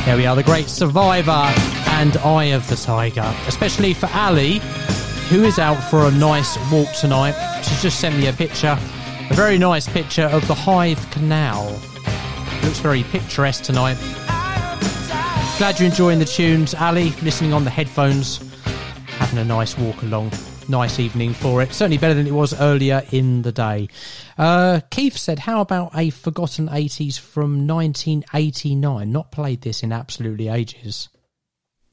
There we are, The Great Survivor and Eye of the Tiger. Especially for Ali, who is out for a nice walk tonight. She's just sent me a picture, a very nice picture of the Hythe Canal. Looks very picturesque tonight. Glad you're enjoying the tunes, Ali, listening on the headphones, having a nice walk along. Nice evening for it. Certainly better than it was earlier in the day. Keith said, how about a forgotten 80s from 1989? Not played this in absolutely ages.